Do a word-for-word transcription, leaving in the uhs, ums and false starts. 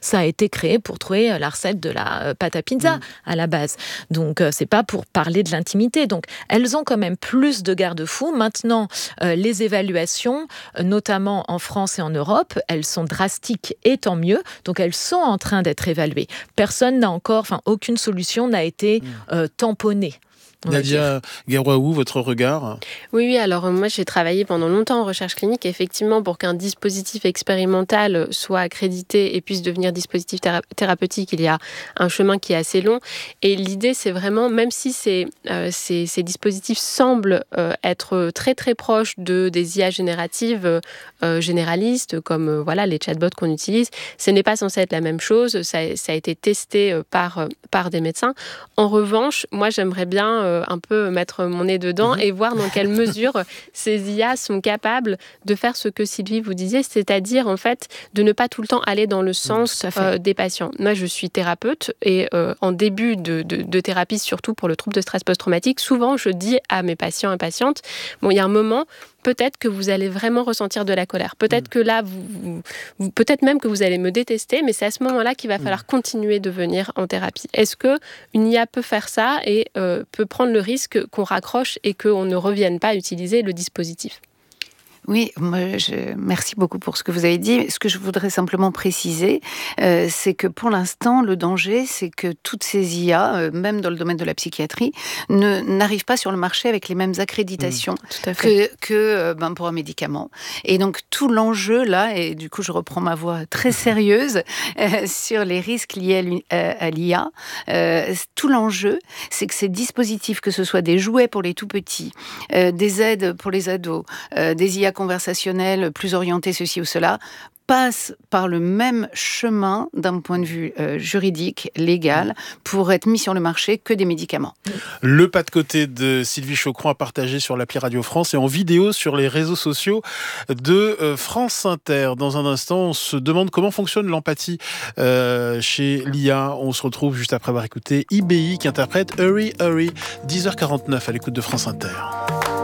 ça a été créé pour trouver la recette de la pâte à pizza mmh. à la base. Donc, euh, c'est pas pour parler de l'intimité. Donc, elles ont quand même plus de garde-fous. Maintenant, euh, les évaluations, euh, notamment en France et en Europe, elles sont drastiques et tant mieux. Donc, elles sont en train d'être évaluées. Personne n'a encore, enfin, aucune solution n'a été euh, tamponnée. Nadia Guerwaou, votre regard ? Oui, oui, alors moi j'ai travaillé pendant longtemps en recherche clinique. Effectivement, pour qu'un dispositif expérimental soit accrédité et puisse devenir dispositif théra- thérapeutique, il y a un chemin qui est assez long. Et l'idée, c'est vraiment, même si ces, euh, ces, ces dispositifs semblent euh, être très très proches de, des I A génératives euh, généralistes, comme euh, voilà, les chatbots qu'on utilise, ce n'est pas censé être la même chose. Ça, ça a été testé euh, par, euh, par des médecins. En revanche, moi j'aimerais bien euh, un peu mettre mon nez dedans mmh. et voir dans quelle mesure ces I A sont capables de faire ce que Sylvie vous disait, c'est-à-dire en fait de ne pas tout le temps aller dans le sens mmh, euh, des patients. Moi, je suis thérapeute et euh, en début de, de, de thérapie, surtout pour le trouble de stress post-traumatique, souvent je dis à mes patients et patientes, bon, il y a un moment, peut-être que vous allez vraiment ressentir de la colère. Peut-être mmh. que là, vous, vous, vous, peut-être même que vous allez me détester, mais c'est à ce moment-là qu'il va falloir mmh. continuer de venir en thérapie. Est-ce qu'une I A peut faire ça et euh, peut prendre le risque qu'on raccroche et qu'on ne revienne pas utiliser le dispositif ? Oui, moi, je, merci beaucoup pour ce que vous avez dit. Ce que je voudrais simplement préciser, euh, c'est que pour l'instant, le danger, c'est que toutes ces I A, euh, même dans le domaine de la psychiatrie, ne, n'arrivent pas sur le marché avec les mêmes accréditations mmh, que, que euh, ben, pour un médicament. Et donc, tout l'enjeu, là, et du coup, je reprends ma voix très sérieuse euh, sur les risques liés à, à l'I A, euh, tout l'enjeu, c'est que ces dispositifs, que ce soit des jouets pour les tout-petits, euh, des aides pour les ados, euh, des I A conversationnel, plus orienté ceci ou cela, passe par le même chemin d'un point de vue euh, juridique, légal, pour être mis sur le marché que des médicaments. Le pas de côté de Sylvie Chaucron à partager sur l'appli Radio France et en vidéo sur les réseaux sociaux de euh, France Inter. Dans un instant, on se demande comment fonctionne l'empathie euh, chez l'I A. On se retrouve juste après avoir écouté I B I qui interprète Hurry Hurry, dix heures quarante-neuf à l'écoute de France Inter.